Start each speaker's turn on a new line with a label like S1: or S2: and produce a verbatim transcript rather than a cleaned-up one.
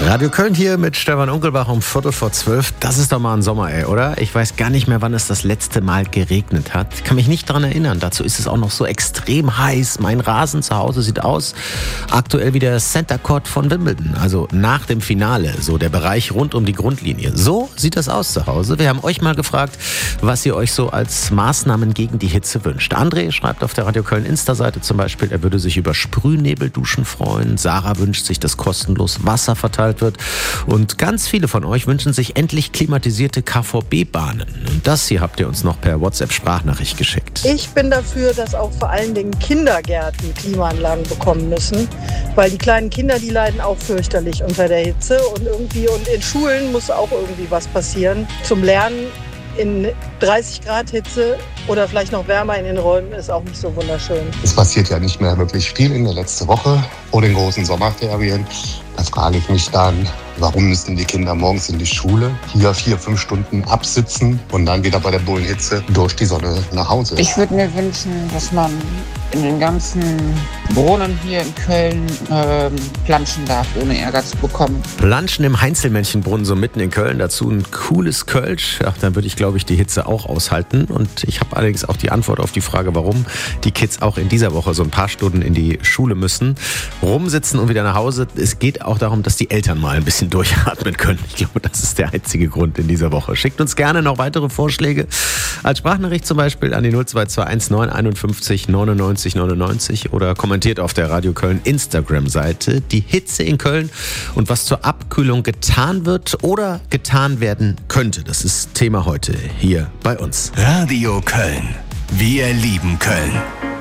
S1: Radio Köln hier mit Stefan Unkelbach um Viertel vor zwölf. Das ist doch mal ein Sommer, ey, oder? Ich weiß gar nicht mehr, wann es das letzte Mal geregnet hat. Ich kann mich nicht daran erinnern. Dazu ist es auch noch so extrem heiß. Mein Rasen zu Hause sieht aus aktuell wie der Center Court von Wimbledon. Also nach dem Finale, so der Bereich rund um die Grundlinie. So sieht das aus zu Hause. Wir haben euch mal gefragt, was ihr euch so als Maßnahmen gegen die Hitze wünscht. André schreibt auf der Radio Köln Insta-Seite zum Beispiel, er würde sich über Sprühnebelduschen freuen. Sarah wünscht sich, dass kostenlos Wasser verteilt wird. Und ganz viele von euch wünschen sich endlich klimatisierte K V B-Bahnen. Und das hier habt ihr uns noch per WhatsApp-Sprachnachricht geschickt.
S2: Ich bin dafür, dass auch vor allen Dingen Kindergärten Klimaanlagen bekommen müssen, weil die kleinen Kinder, die leiden auch fürchterlich unter der Hitze und irgendwie und in Schulen muss auch irgendwie was passieren. Zum Lernen in dreißig Grad Hitze oder vielleicht noch wärmer in den Räumen ist auch nicht so wunderschön.
S3: Es passiert ja nicht mehr wirklich viel in der letzten Woche vor den großen Sommerferien. Da frage ich mich dann, warum müssen die Kinder morgens in die Schule, hier vier, fünf Stunden absitzen und dann wieder bei der Bullenhitze durch die Sonne nach Hause?
S4: Ich würde mir wünschen, dass man in den ganzen Brunnen hier in Köln ähm, planschen darf, ohne Ärger zu bekommen.
S1: Planschen im Heinzelmännchenbrunnen so mitten in Köln, dazu ein cooles Kölsch. Ach, dann würde ich, glaube ich, die Hitze auch aushalten. Und ich habe allerdings auch die Antwort auf die Frage, warum die Kids auch in dieser Woche so ein paar Stunden in die Schule müssen. Rumsitzen und wieder nach Hause. Es geht auch darum, dass die Eltern mal ein bisschen durchatmen können. Ich glaube, das ist der einzige Grund in dieser Woche. Schickt uns gerne noch weitere Vorschläge. Als Sprachnachricht zum Beispiel an die null zwei zwei eins neun einundfünfzig neunundneunzig neunundneunzig oder kommentiert auf der Radio Köln Instagram-Seite die Hitze in Köln und was zur Abkühlung getan wird oder getan werden könnte. Das ist Thema heute hier bei uns.
S5: Radio Köln. Wir lieben Köln.